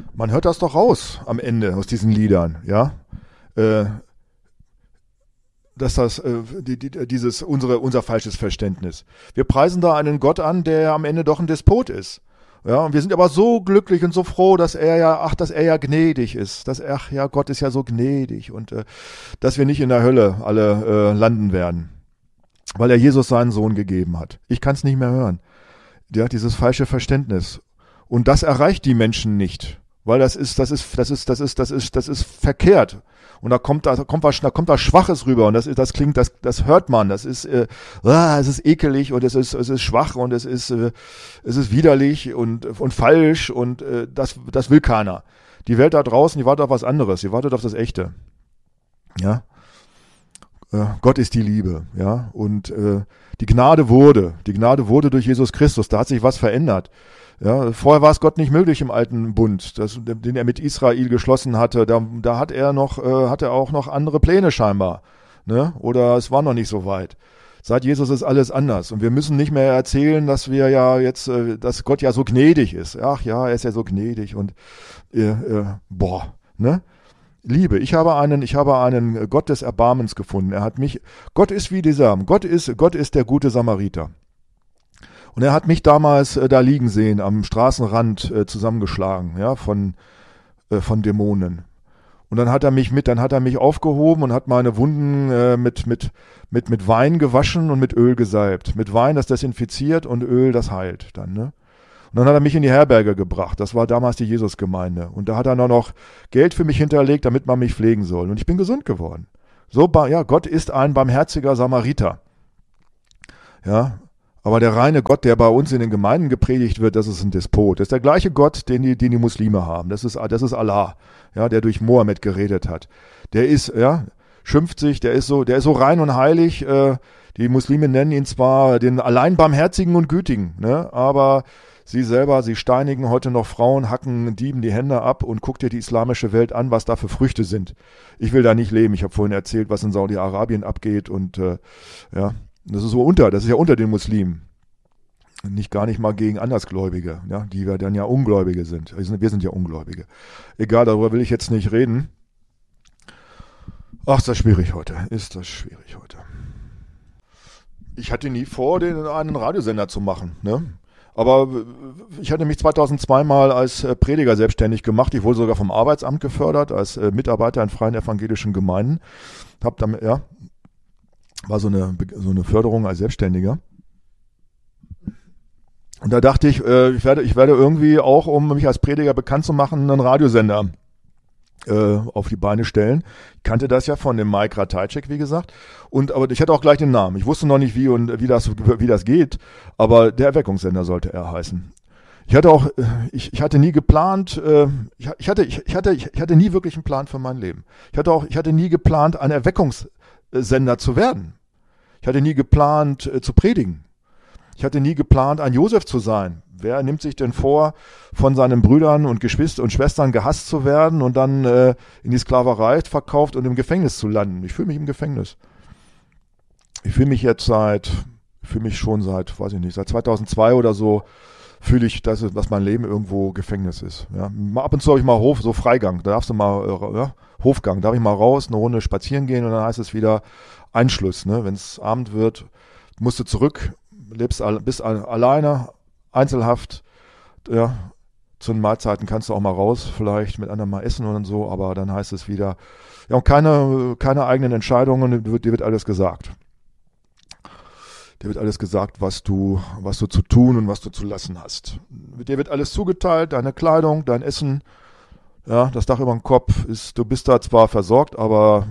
Man hört das doch raus am Ende aus diesen Liedern, ja. Äh, dass das dieses unser falsches Verständnis. Wir preisen da einen Gott an, der ja am Ende doch ein Despot ist. Ja, und wir sind aber so glücklich und so froh, dass er ja gnädig ist. Gott ist ja so gnädig und dass wir nicht in der Hölle alle landen werden, weil er Jesus seinen Sohn gegeben hat. Ich kann es nicht mehr hören. Ja, dieses falsche Verständnis. Und das erreicht die Menschen nicht, weil das ist verkehrt. Und da kommt was Schwaches rüber und das hört man, es ist ekelig und es ist schwach und es ist widerlich und falsch und das will keiner. Die Welt da draußen, die wartet auf was anderes, die wartet auf das Echte. Ja. Gott ist die Liebe, ja, und die Gnade wurde durch Jesus Christus, da hat sich was verändert. Ja, vorher war es Gott nicht möglich im alten Bund, den er mit Israel geschlossen hatte. Da hat er auch noch andere Pläne scheinbar, ne? Oder es war noch nicht so weit. Seit Jesus ist alles anders und wir müssen nicht mehr erzählen, dass dass Gott ja so gnädig ist. Ach ja, er ist ja so gnädig und ne? Liebe. Ich habe einen Gott des Erbarmens gefunden. Gott ist wie dieser, Gott ist der gute Samariter. Und er hat mich damals da liegen sehen, am Straßenrand zusammengeschlagen, ja, von Dämonen. Und dann hat er mich aufgehoben und hat meine Wunden mit Wein gewaschen und mit Öl gesalbt. Mit Wein, das desinfiziert und Öl, das heilt dann, ne? Und dann hat er mich in die Herberge gebracht. Das war damals die Jesusgemeinde. Und da hat er noch Geld für mich hinterlegt, damit man mich pflegen soll. Und ich bin gesund geworden. Gott ist ein barmherziger Samariter. Ja, aber der reine Gott, der bei uns in den Gemeinden gepredigt wird, das ist ein Despot. Das ist der gleiche Gott, den die Muslime haben. Das ist Allah, ja, der durch Mohammed geredet hat. Der ist, ja, schimpft sich, der ist so rein und heilig. Die Muslime nennen ihn zwar den allein Barmherzigen und Gütigen, ne, aber sie steinigen heute noch Frauen, hacken Dieben die Hände ab und guck dir die islamische Welt an, was da für Früchte sind. Ich will da nicht leben. Ich habe vorhin erzählt, was in Saudi-Arabien abgeht und ja, das ist ja unter den Muslimen. Gar nicht mal gegen Andersgläubige, ja, die wir dann ja Ungläubige sind. Wir sind ja Ungläubige. Egal, darüber will ich jetzt nicht reden. Ach, ist das schwierig heute. Ich hatte nie vor, einen Radiosender zu machen, ne? Aber ich hatte mich 2002 mal als Prediger selbstständig gemacht. Ich wurde sogar vom Arbeitsamt gefördert als Mitarbeiter in freien evangelischen Gemeinden. War so eine Förderung als Selbstständiger. Und da dachte ich, ich werde irgendwie auch, um mich als Prediger bekannt zu machen, einen Radiosender auf die Beine stellen. Ich kannte das ja von dem Mike Ratajczyk, wie gesagt. Aber ich hatte auch gleich den Namen. Ich wusste noch nicht, wie das geht, aber der Erweckungssender sollte er heißen. Ich hatte nie geplant, ich hatte nie wirklich einen Plan für mein Leben. Ich hatte nie geplant, ein Erweckungssender zu werden. Ich hatte nie geplant, zu predigen. Ich hatte nie geplant, ein Josef zu sein. Wer nimmt sich denn vor, von seinen Brüdern und Geschwistern und Schwestern gehasst zu werden und dann in die Sklaverei verkauft und im Gefängnis zu landen? Ich fühle mich im Gefängnis. Ich fühle mich schon seit 2002 oder so, fühle ich, dass mein Leben irgendwo Gefängnis ist. Ja. Ab und zu habe ich mal so Freigang, da darfst du mal, Hofgang, darf ich mal raus, eine Runde spazieren gehen und dann heißt es wieder Einschluss. Ne? Wenn es Abend wird, musst du zurück, bist alleine, Einzelhaft, ja, zu den Mahlzeiten kannst du auch mal raus, vielleicht mit anderen mal essen und so, aber dann heißt es wieder, ja, und keine eigenen Entscheidungen, dir wird alles gesagt. Dir wird alles gesagt, was du zu tun und was du zu lassen hast. Dir wird alles zugeteilt, deine Kleidung, dein Essen, ja, das Dach über dem Kopf du bist da zwar versorgt, aber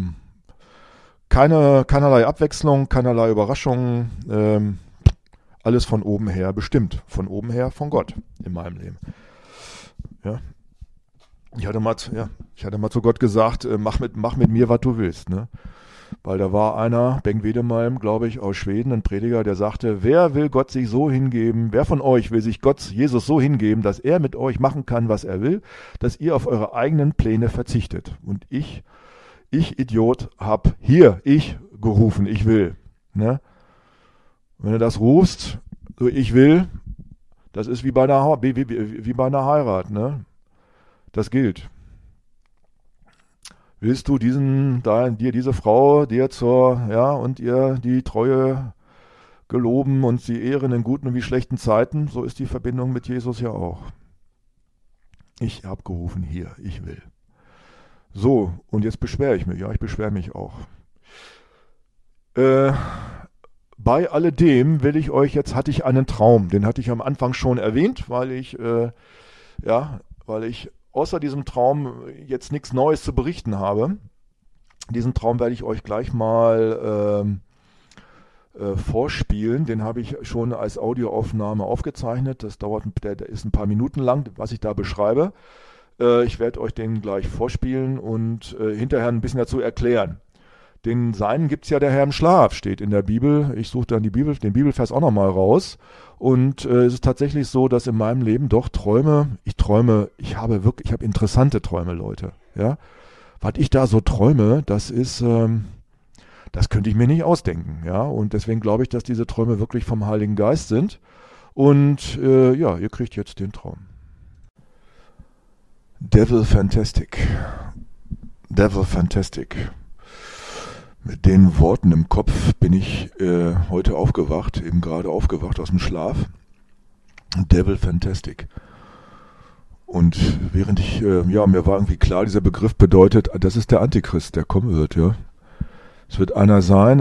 keinerlei Abwechslung, keinerlei Überraschungen, alles von oben her bestimmt. Von oben her von Gott in meinem Leben. Ja. Ich hatte mal zu Gott gesagt, mach mit mir, was du willst. Ne? Weil da war einer, Bengt Wedemalm, glaube ich, aus Schweden, ein Prediger, der sagte, wer will Gott sich so hingeben, wer von euch will sich Jesus so hingeben, dass er mit euch machen kann, was er will, dass ihr auf eure eigenen Pläne verzichtet. Und ich Idiot, ich gerufen, ich will. Ne? Wenn du das rufst, so ich will, das ist wie bei einer Heirat, ne? Das gilt. Willst du dir diese Frau, und ihr die Treue geloben und sie ehren in guten wie schlechten Zeiten, so ist die Verbindung mit Jesus ja auch. Ich habe gerufen, hier, ich will. So, und jetzt beschwere ich mich. Ja, ich beschwere mich auch. Bei alledem hatte ich einen Traum, den hatte ich am Anfang schon erwähnt, weil ich außer diesem Traum jetzt nichts Neues zu berichten habe. Diesen Traum werde ich euch gleich mal vorspielen. Den habe ich schon als Audioaufnahme aufgezeichnet. Der ist ein paar Minuten lang, was ich da beschreibe. Ich werde euch den gleich vorspielen und hinterher ein bisschen dazu erklären. Den Seinen gibt es ja der Herr im Schlaf, steht in der Bibel. Ich suche dann den Bibelvers auch nochmal raus. Und es ist tatsächlich so, dass in meinem Leben doch ich habe interessante Träume, Leute. Ja? Was ich da so träume, das könnte ich mir nicht ausdenken. Ja? Und deswegen glaube ich, dass diese Träume wirklich vom Heiligen Geist sind. Und ihr kriegt jetzt den Traum. Devil Fantastic. Devil Fantastic. Mit den Worten im Kopf bin ich heute eben gerade aufgewacht aus dem Schlaf. Devil Fantastic. Und während mir war irgendwie klar, dieser Begriff bedeutet, das ist der Antichrist, der kommen wird, ja. Es wird einer sein,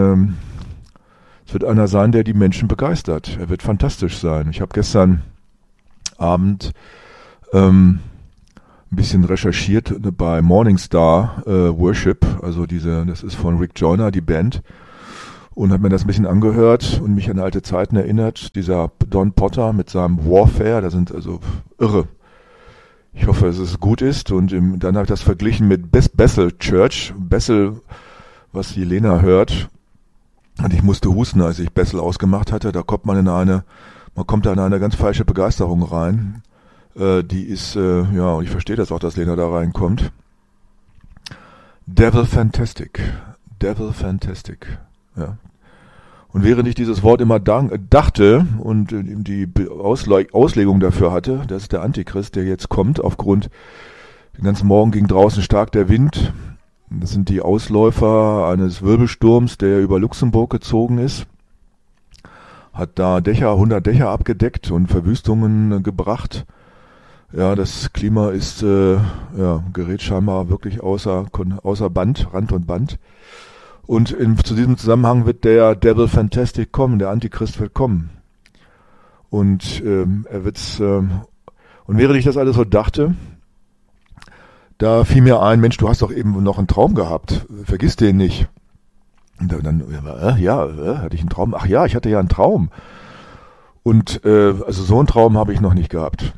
der die Menschen begeistert. Er wird fantastisch sein. Ich habe gestern Abend ein bisschen recherchiert bei Morningstar Worship, also das ist von Rick Joyner, die Band, und habe mir das ein bisschen angehört und mich an alte Zeiten erinnert. Dieser Don Potter mit seinem Warfare, da sind also irre. Ich hoffe, dass es gut ist, und dann habe ich das verglichen mit Bethel Church, Bethel, was die Lena hört, und ich musste husten, als ich Bethel ausgemacht hatte. Da kommt man kommt da in eine ganz falsche Begeisterung rein. Die ist, und ich verstehe das auch, dass Lena da reinkommt. Devil Fantastic. Devil Fantastic. Ja. Und während ich dieses Wort immer dachte und die Auslegung dafür hatte, das ist der Antichrist, der jetzt kommt, den ganzen Morgen ging draußen stark der Wind. Das sind die Ausläufer eines Wirbelsturms, der über Luxemburg gezogen ist. Hat da 100 Dächer abgedeckt und Verwüstungen gebracht. Ja, das Klima gerät scheinbar wirklich außer Rand und Band. Und zu diesem Zusammenhang wird der Devil Fantastic kommen, der Antichrist wird kommen. Und und während ich das alles so dachte, da fiel mir ein, Mensch, du hast doch eben noch einen Traum gehabt, vergiss den nicht. Und dann hatte ich einen Traum? Ach ja, ich hatte ja einen Traum. Und also so einen Traum habe ich noch nicht gehabt.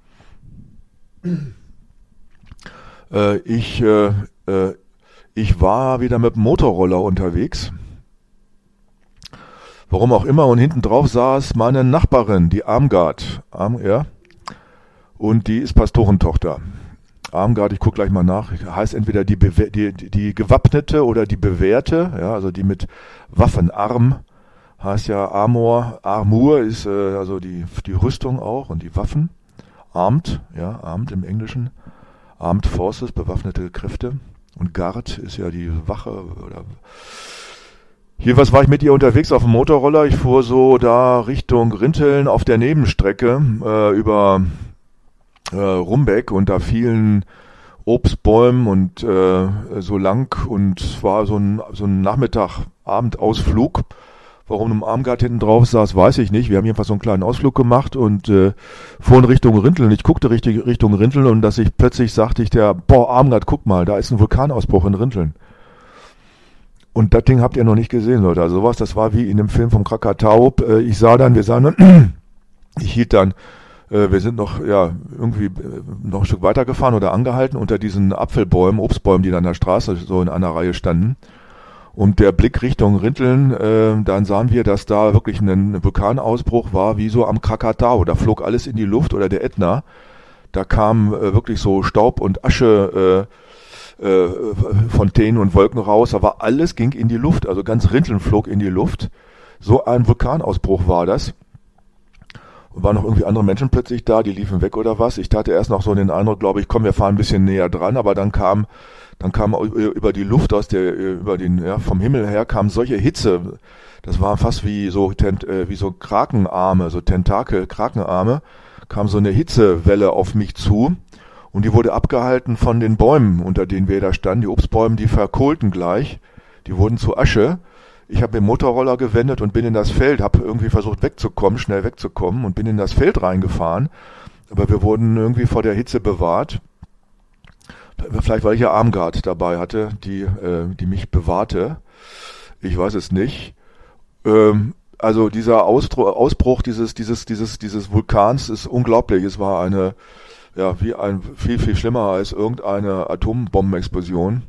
Ich war wieder mit dem Motorroller unterwegs. Warum auch immer, und hinten drauf saß meine Nachbarin, die Armgard. Und die ist Pastorentochter. Armgard, ich gucke gleich mal nach, heißt entweder die Gewappnete oder die Bewährte, ja, also die mit Waffen. Arm heißt ja Armur ist also die Rüstung auch und die Waffen. Armed im Englischen. Armed Forces, bewaffnete Kräfte. Und Guard ist ja die Wache. Jedenfalls war ich mit ihr unterwegs auf dem Motorroller. Ich fuhr so da Richtung Rinteln auf der Nebenstrecke über Rumbeck, und da fielen Obstbäumen und so lang, und es war so ein Nachmittag-Abendausflug. Warum im Armgard hinten drauf saß, weiß ich nicht. Wir haben jedenfalls so einen kleinen Ausflug gemacht und fuhren Richtung Rinteln. Ich guckte Richtung Rinteln, und plötzlich sagte ich Armgard, guck mal, da ist ein Vulkanausbruch in Rinteln. Und das Ding habt ihr noch nicht gesehen, Leute. Also sowas, das war wie in dem Film vom Krakatau. Ich hielt dann, wir sind noch, irgendwie noch ein Stück weiter gefahren oder angehalten unter diesen Apfelbäumen, Obstbäumen, die da an der Straße so in einer Reihe standen. Und der Blick Richtung Rinteln, dann sahen wir, dass da wirklich ein Vulkanausbruch war, wie so am Krakatau. Da flog alles in die Luft, oder der Ätna. Da kam wirklich so Staub und Asche, Fontänen und Wolken raus. Aber alles ging in die Luft, also ganz Rinteln flog in die Luft. So ein Vulkanausbruch war das. waren noch irgendwie andere Menschen plötzlich da, die liefen weg oder was. Ich hatte erst noch so den Eindruck, glaube ich, komm, wir fahren ein bisschen näher dran, aber dann kam über die Luft vom Himmel her kam solche Hitze. Das war fast wie so Krakenarme, so Krakenarme, kam so eine Hitzewelle auf mich zu und die wurde abgehalten von den Bäumen, unter denen wir da standen. Die Obstbäume, die verkohlten gleich, die wurden zu Asche. Ich habe den Motorroller gewendet und bin in das Feld, habe irgendwie versucht schnell wegzukommen und bin in das Feld reingefahren. Aber wir wurden irgendwie vor der Hitze bewahrt. Vielleicht, weil ich ja Armgard dabei hatte, die mich bewahrte. Ich weiß es nicht. Also dieser Ausbruch dieses Vulkans ist unglaublich. Es war viel, viel schlimmer als irgendeine Atombombenexplosion.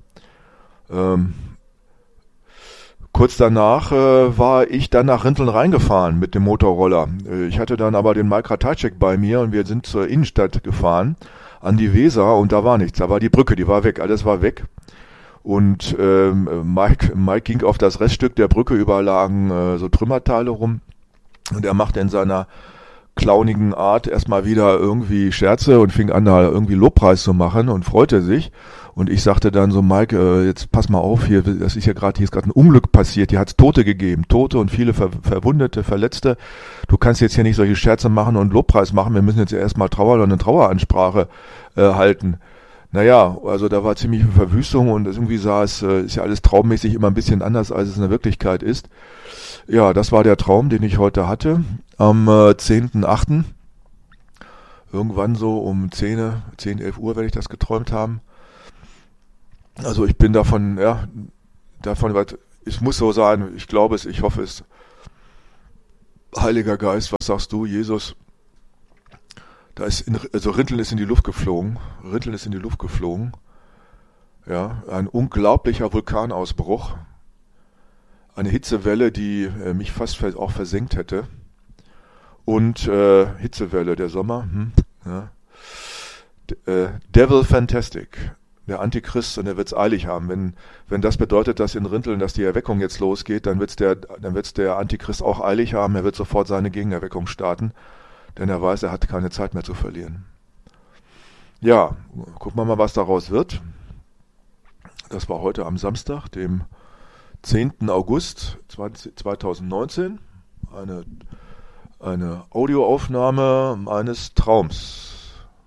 Kurz danach war ich dann nach Rinteln reingefahren mit dem Motorroller. Ich hatte dann aber den Mike Ratajczyk bei mir und wir sind zur Innenstadt gefahren, an die Weser, und da war nichts. Da war die Brücke, die war weg, alles war weg. Und Mike ging auf das Reststück der Brücke, überall lagen so Trümmerteile rum. Und er machte in seiner clownigen Art erstmal wieder irgendwie Scherze und fing an, da irgendwie Lobpreis zu machen und freute sich. Und ich sagte dann so, Mike, jetzt pass mal auf, hier ist gerade ein Unglück passiert, hier hat es Tote gegeben, Tote und viele Verwundete, Verletzte. Du kannst jetzt hier nicht solche Scherze machen und Lobpreis machen, wir müssen jetzt ja erstmal eine Traueransprache halten. Naja, also da war ziemlich Verwüstung und irgendwie ist ja alles traummäßig immer ein bisschen anders, als es in der Wirklichkeit ist. Ja, das war der Traum, den ich heute hatte, am 10.8. Irgendwann so um 11 Uhr werde ich das geträumt haben. Also ich bin davon, es muss so sein, ich glaube es, ich hoffe es. Heiliger Geist, was sagst du, Jesus? Rinteln ist in die Luft geflogen. Ja, ein unglaublicher Vulkanausbruch. Eine Hitzewelle, die mich fast auch versenkt hätte. Und Hitzewelle, der Sommer. Devil Fantastic. Der Antichrist, und er wird's eilig haben. Wenn das bedeutet, dass in Rinteln, dass die Erweckung jetzt losgeht, dann wird's der Antichrist auch eilig haben. Er wird sofort seine Gegenerweckung starten, denn er weiß, er hat keine Zeit mehr zu verlieren. Ja, gucken wir mal, was daraus wird. Das war heute am Samstag, dem 10. August 2019. Eine Audioaufnahme eines Traums.